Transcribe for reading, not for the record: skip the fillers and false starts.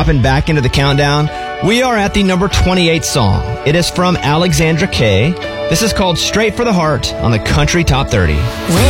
dropping back into the countdown. We are at the number 28 song. It is from Alexandra Kay. This is called Straight for the Heart on the Country Top 30.